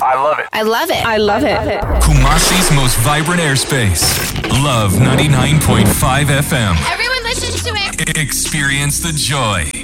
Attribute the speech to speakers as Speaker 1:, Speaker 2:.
Speaker 1: I love it.
Speaker 2: I love it.
Speaker 3: I love it.
Speaker 4: Kumasi's most vibrant airspace. Love 99.5 FM.
Speaker 2: Everyone listen to it.
Speaker 4: Experience the joy.